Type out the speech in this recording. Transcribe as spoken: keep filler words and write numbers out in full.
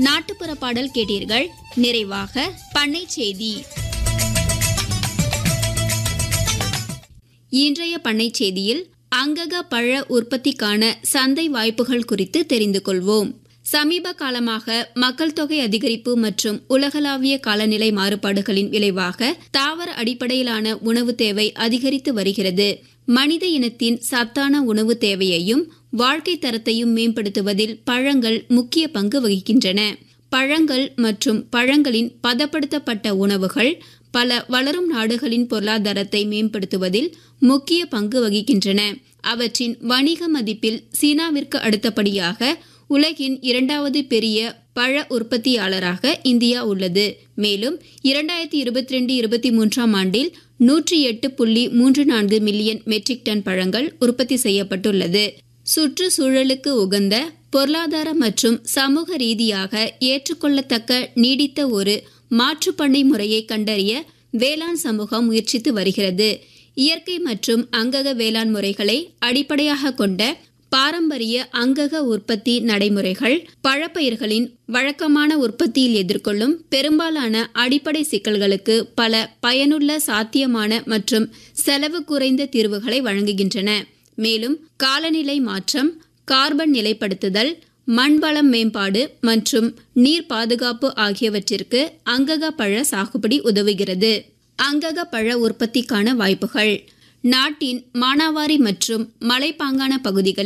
நாட்டுப்புற பாடல் கேட்டீர்கள். நிறைவாக பண்ணை செய்தி. இன்றைய பண்ணை செய்தியில் அங்கக பழ உற்பத்திக்கான சந்தை வாய்ப்புகள் குறித்து தெரிந்து கொள்வோம். சமீப காலமாக மக்கள் தொகை அதிகரிப்பு மற்றும் உலகளாவிய காலநிலை மாறுபாடுகளின் விளைவாக தாவர அடிப்படையிலான உணவு தேவை அதிகரித்து வருகிறது. மனித இனத்தின் சத்தான உணவு தேவையையும் வாழ்க்கை தரத்தையும் மேம்படுத்துவதில் பழங்கள் முக்கிய பங்கு வகிக்கின்றன. பழங்கள் மற்றும் பழங்களின் பதப்படுத்தப்பட்ட உணவுகள் பல வளரும் நாடுகளின் பொருளாதாரத்தை மேம்படுத்துவதில் முக்கிய பங்கு வகிக்கின்றன. அவற்றின் வணிக மதிப்பில் சீனாவிற்கு அடுத்தபடியாக உலகின் இரண்டாவது பெரிய பழ உற்பத்தியாளராக இந்தியா உள்ளது. மேலும் இரண்டாயிரத்தி இருபத்தி ரெண்டு இருபத்தி மூன்றாம் ஆண்டில் நூற்றி எட்டு புள்ளி மூன்று நான்கு மில்லியன் மெட்ரிக் டன் பழங்கள் உற்பத்தி செய்யப்பட்டுள்ளது. சுற்றுச்சூழலுக்கு உகந்த, பொருளாதார மற்றும் சமூக ரீதியாக ஏற்றுக்கொள்ளத்தக்க நீடித்த ஒரு மாற்று பண்ணை முறையை கண்டறிய வேளாண் சமூகம் முயற்சித்து வருகிறது. இயற்கை மற்றும் அங்கக வேளாண் முறைகளை அடிப்படையாக கொண்ட பாரம்பரிய அங்கக உற்பத்தி நடைமுறைகள் பழப்பயிர்களின் வழக்கமான உற்பத்தியில் எதிர்கொள்ளும் பெரும்பாலான அடிப்படை சிக்கல்களுக்கு பல பயனுள்ள, சாத்தியமான மற்றும் செலவு குறைந்த தீர்வுகளை வழங்குகின்றன. மேலும் காலநிலை மாற்றம், கார்பன் நிலைப்படுத்துதல், மண்வளம் மேம்பாடு மற்றும் நீர் பாதுகாப்பு ஆகியவற்றிற்கு அங்கக பழ சாகுபடி உதவுகிறது. அங்கக பழ உற்பத்திக்கான வாய்ப்புகள். நாட்டின் மானாவாரி மற்றும் மலைப்பாங்கான பகுதிகளில்